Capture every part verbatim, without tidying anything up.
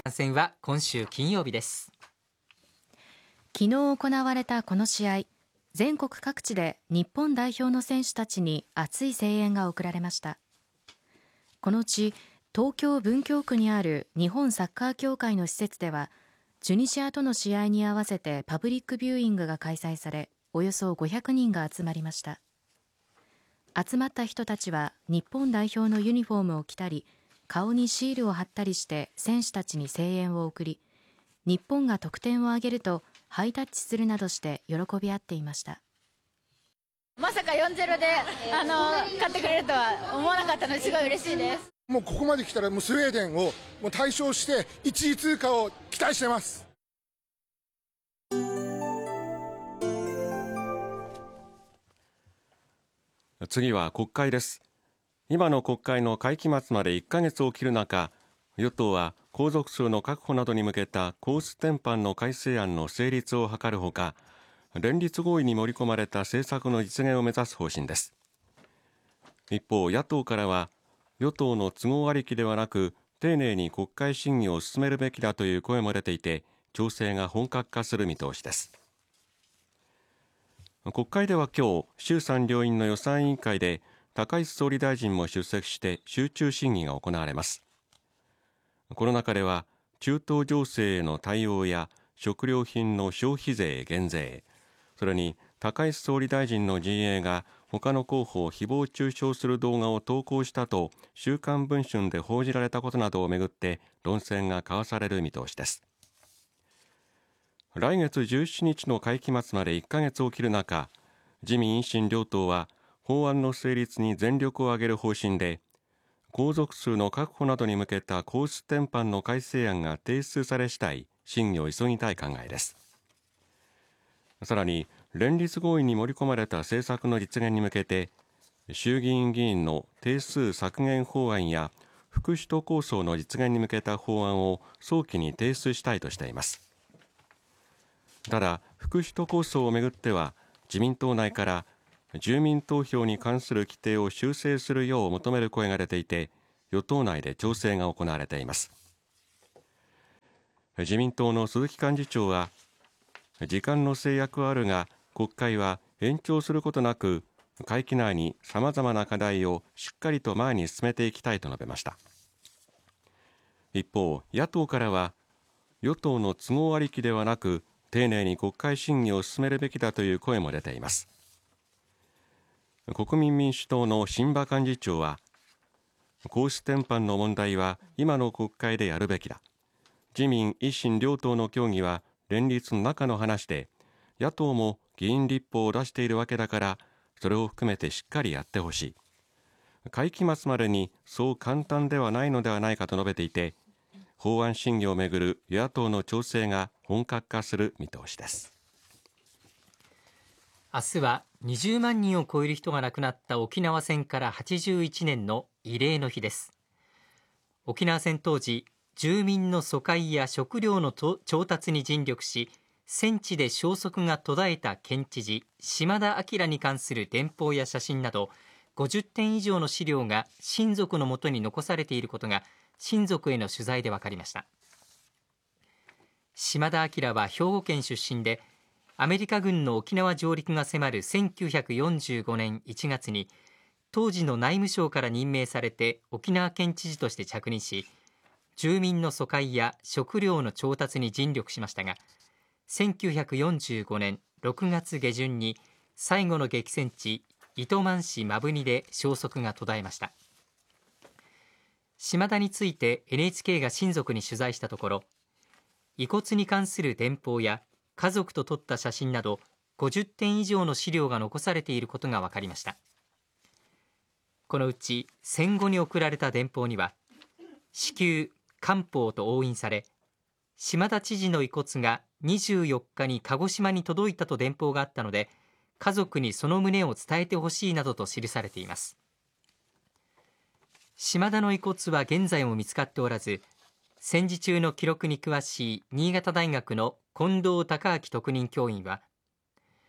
観戦は今週金曜日です。 昨日行われたこの試合、全国各地で日本代表の選手たちに熱い声援が送られました。このうち東京文京区にある日本サッカー協会の施設では、チュニジアとの試合に合わせてパブリックビューイングが開催され、およそごひゃくにんが集まりました。集まった人たちは日本代表のユニフォームを着たり、顔にシールを貼ったりして選手たちに声援を送り、日本が得点を挙げるとハイタッチするなどして喜び合っていました。 まさか よんたいゼロ であの勝ってくれるとは思わなかったのですごい嬉しいです。 もうここまで来たらもうスウェーデンをもう大勝していちい通過を期待しています。 次は国会です。今の国会の会期末までいっかげつを切る中、与党は皇族数の確保などに向けた皇室典範の改正案の成立を図るほか、連立合意に盛り込まれた政策の実現を目指す方針です。一方、野党からは与党の都合ありきではなく丁寧に国会審議を進めるべきだという声も出ていて、調整が本格化する見通しです。国会では今日、衆参両院の予算委員会で高市総理大臣も出席して集中審議が行われます。この中では中東情勢への対応や食料品の消費税減税、それに高市総理大臣の陣営が他の候補を誹謗中傷する動画を投稿したと週刊文春で報じられたことなどをめぐって論戦が交わされる見通しです。来月じゅうしちにちの会期末までいっかげつを切る中、自民維新両党は法案の成立に全力を挙げる方針で、皇族数の確保などに向けた皇室典範の改正案が提出され次第審議を急ぎたい考えです。さらに連立合意に盛り込まれた政策の実現に向けて、衆議院議員の定数削減法案や副首都構想の実現に向けた法案を早期に提出したいとしています。ただ副首都構想をめぐっては、自民党内から住民投票に関する規定を修正するよう求める声が出ていて、与党内で調整が行われています。自民党の鈴木幹事長は、時間の制約はあるが国会は延長することなく会期内にさまざまな課題をしっかりと前に進めていきたいと述べました。一方、野党からは与党の都合ありきではなく丁寧に国会審議を進めるべきだという声も出ています。国民民主党の榛葉幹事長は、皇室典範の問題は今の国会でやるべきだ。自民維新両党の協議は連立の中の話で、野党も議員立法を出しているわけだから、それを含めてしっかりやってほしい。会期末までにそう簡単ではないのではないかと述べていて、法案審議をめぐる与野党の調整が本格化する見通しです。 明日はにじゅうまんにんを超える人が亡くなった沖縄戦からはちじゅういちねんの慰霊の日です。沖縄戦当時、住民の疎開や食料の調達に尽力し、戦地で消息が途絶えた県知事島田明に関する電報や写真などごじゅってん以上の資料が親族のもとに残されていることが親族への取材で分かりました。島田明は兵庫県出身で、アメリカ軍の沖縄上陸が迫るせんきゅうひゃくよんじゅうごねんいちがつに当時の内務省から任命されて沖縄県知事として着任し、住民の疎開や食料の調達に尽力しましたが、せんきゅうひゃくよんじゅうごねんろくがつげじゅんに最後の激戦地糸満市摩文仁で消息が途絶えました。島田について エヌエイチケー が親族に取材したところ、遺骨に関する電報や家族と撮った写真などごじゅってん以上の資料が残されていることが分かりました。このうち戦後に送られた電報には、至急官報と押印され、島田知事の遺骨がにじゅうよっかに鹿児島に届いたと電報があったので、家族にその旨を伝えてほしいなどと記されています。島田の遺骨は現在も見つかっておらず、戦時中の記録に詳しい新潟大学の近藤孝明特任教員は、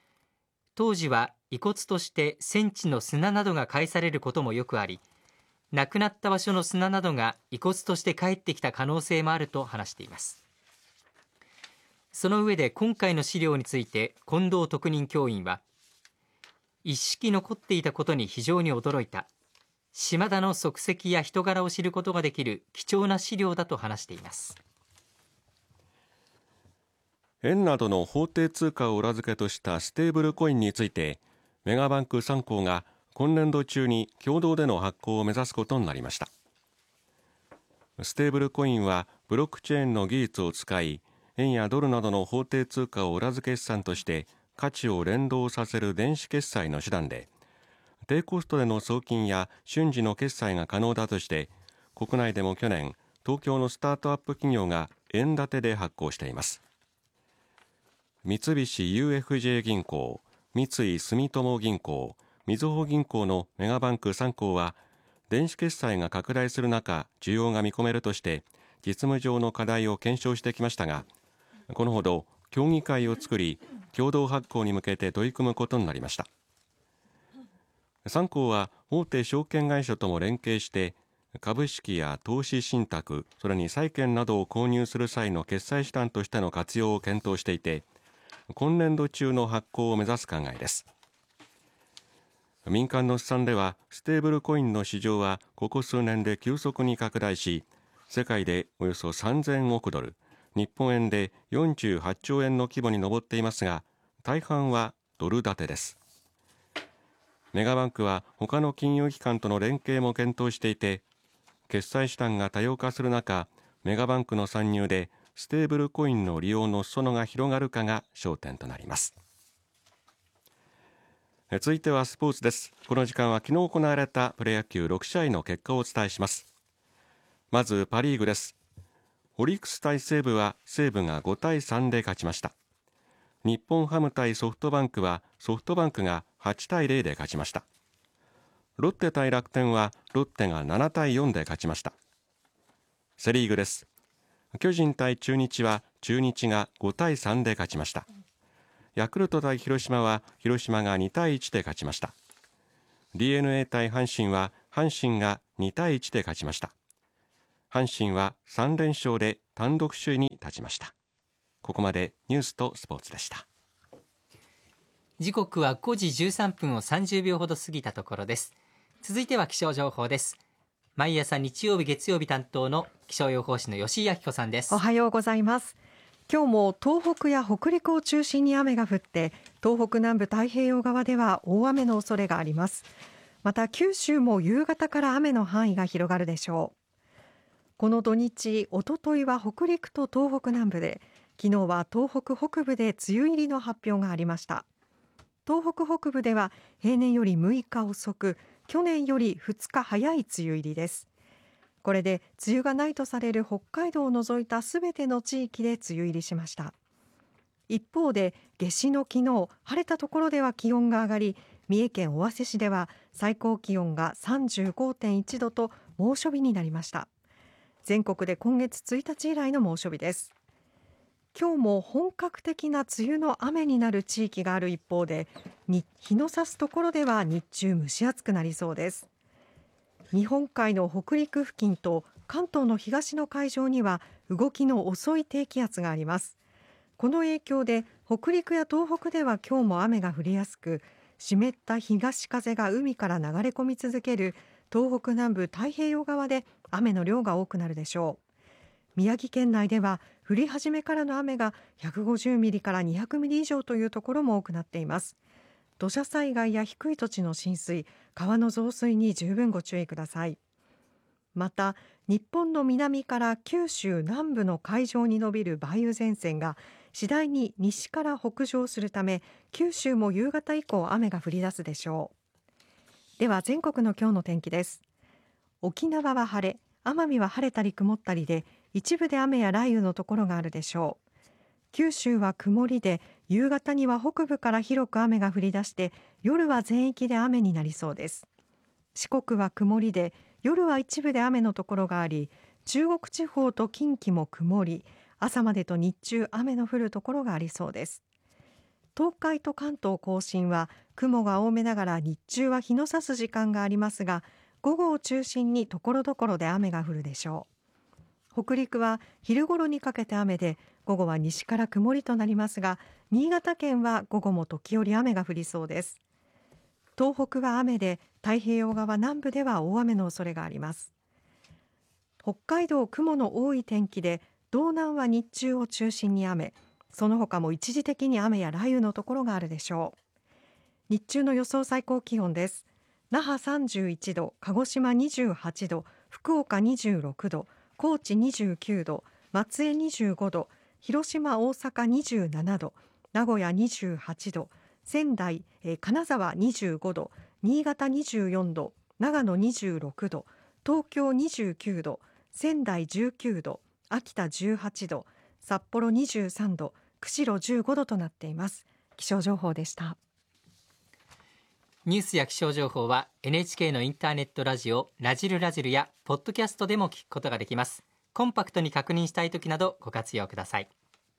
当時は遺骨として戦地の砂などが返されることもよくあり、 亡くなった場所の砂などが遺骨として帰ってきた可能性もあると話しています。その上で今回の資料について近藤特任教員は、一式残っていたことに非常に驚いた。島田の足跡や人柄を知ることができる貴重な資料だと話しています。 円などの法定通貨を裏付けとしたステーブルコインについて、メガバンクさん行が今年度中に共同での発行を目指すことになりました。ステーブルコインはブロックチェーンの技術を使い、円やドルなどの法定通貨を裏付け資産として価値を連動させる電子決済の手段で、低コストでの送金や瞬時の決済が可能だとして、国内でも去年、東京のスタートアップ企業が円建てで発行しています。三菱 ユーエフジェー 銀行、三井住友銀行、みずほ銀行のメガバンクさん行は、電子決済が拡大する中、需要が見込めるとして、実務上の課題を検証してきましたが、このほど協議会を作り、共同発行に向けて取り組むことになりました。さん行は大手証券会社とも連携して、株式や投資信託、それに債券などを購入する際の決済手段としての活用を検討していて、今年度中の発行を目指す考えです。民間の試算では、ステーブルコインの市場はここ数年で急速に拡大し、世界でおよそさんぜんおくドル、日本円でよんじゅうはちちょうえんの規模に上っていますが、大半はドル建てです。メガバンクは他の金融機関との連携も検討していて、決済手段が多様化する中、メガバンクの参入でステーブルコインの利用の裾野が広がるかが焦点となります。続いてはスポーツです。この時間は昨日行われたプロ野球ろく試合の結果をお伝えします。まずパリーグです。オリックス対西武は西武がごたいさんで勝ちました。日本ハム対ソフトバンクはソフトバンクがはちたいゼロで勝ちました。ロッテ対楽天はロッテがななたいよんで勝ちました。セリーグです。巨人対中日は中日がごたいさんで勝ちました。ヤクルト対広島は広島がにたいいちで勝ちました。 ディーエヌエー 対阪神は阪神がにたいいちで勝ちました。阪神はさんれん勝で単独首位に立ちました。ここまでニュースとスポーツでした。 時刻はごじじゅうさんぷんをさんじゅうびょうほど過ぎたところです。続いては気象情報です。毎朝日曜日月曜日担当の気象予報士の吉井明子さんです。 おはようございます。今日も東北や北陸を中心に雨が降って、東北南部太平洋側では大雨の恐れがあります。また九州も夕方から雨の範囲が広がるでしょう。この土日、おとといは北陸と東北南部で、昨日は東北北部で梅雨入りの発表がありました。東北北部では平年よりむいか遅く、去年よりふつか早い梅雨入りです。これで梅雨がないとされる北海道を除いたすべての地域で梅雨入りしました。一方で夏至の昨日、晴れたところでは気温が上がり、三重県尾鷲市では最高気温が さんじゅうごてんいちどと猛暑日になりました。全国で今月ついたち以来の猛暑日です。今日も本格的な梅雨の雨になる地域がある一方で、日の差すところでは日中蒸し暑くなりそうです。日本海の北陸付近と関東の東の海上には動きの遅い低気圧があります。この影響で北陸や東北では今日も雨が降りやすく、湿った東風が海から流れ込み続ける東北南部太平洋側で雨の量が多くなるでしょう。宮城県内では降り始めからの雨がひゃくごじゅうミリからにひゃくミリ以上というところも多くなっています。土砂災害や低い土地の浸水、川の増水に十分ご注意ください。また、日本の南から九州南部の海上に伸びる梅雨前線が次第に西から北上するため、九州も夕方以降雨が降り出すでしょう。では全国の今日の天気です。沖縄は晴れ、奄美は晴れたり曇ったりで、一部で雨や雷雨のところがあるでしょう。九州は曇りで、夕方には北部から広く雨が降り出して、夜は全域で雨になりそうです。四国は曇りで、夜は一部で雨のところがあり、中国地方と近畿も曇り、朝までと日中雨の降るところがありそうです。東海と関東甲信は雲が多めながら日中は日の差す時間がありますが、 午後を中心に所々で雨が降るでしょう。北陸は昼頃にかけて雨で、午後は西から曇りとなりますが、新潟県は午後も時折雨が降りそうです。東北は雨で、太平洋側南部では大雨の恐れがあります。北海道、雲の多い天気で、道南は日中を中心に雨、その他も一時的に雨や雷雨のところがあるでしょう。日中の予想最高気温です。那覇さんじゅういちど、鹿児島にじゅうはちど、福岡にじゅうろくど、高知にじゅうきゅうど、松江にじゅうごど、広島、大阪にじゅうななど、名古屋にじゅうはちど、仙台、えー、金沢にじゅうごど、新潟にじゅうよんど、長野にじゅうろくど、東京にじゅうきゅうど、仙台じゅうきゅうど、秋田じゅうはちど、札幌にじゅうさんど、釧路じゅうごどとなっています。気象情報でした。 ニュースや気象情報は エヌエイチケー のインターネットラジオラジルラジルやポッドキャストでも聞くことができます。コンパクトに確認したいときなどご活用ください。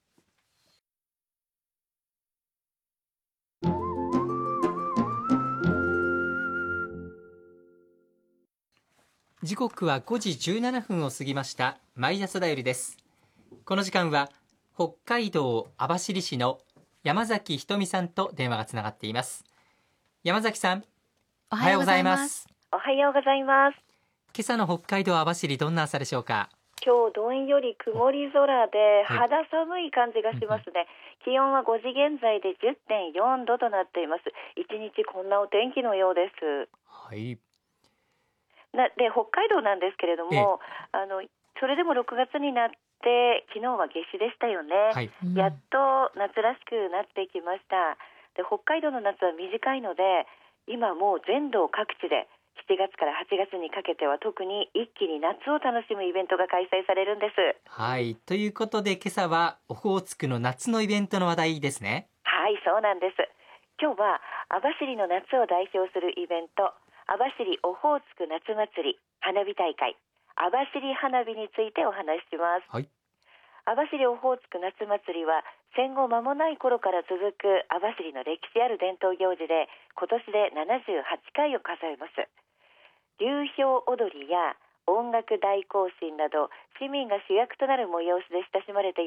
時刻はごじじゅうななふんを過ぎました。毎朝だよりです。この時間は北海道網走市の山崎ひとみさんと電話がつながっています。山崎さん、 おはようございます。 おはようございます。 今朝の北海道網走、どんな朝でしょうか。 今日どんより曇り空で肌寒い感じがしますね、はい、気温はごじ現在で じゅってんよんどとなっています。一日こんなお天気のようです。 はい。 なで北海道なんですけれども、あのそれでもろくがつになって昨日は夏至でしたよね、はい、やっと夏らしくなってきました。で北海道の夏は短いので、今もう全道各地でしちがつからはちがつにかけては特に一気に夏を楽しむイベントが開催されるんです。 はい、ということで今朝はオホーツクの夏のイベントの話題ですね。 はい、そうなんです。今日は網走の夏を代表するイベント、網走オホーツク夏祭り花火大会、網走花火についてお話しします。 はい。 網走オホーツク夏祭りは戦後間もない頃から続く網走の歴史ある伝統行事で、今年でななじゅうはちかいを数えます。流氷踊りや音楽大行進など市民が主役となる催しで親しまれてい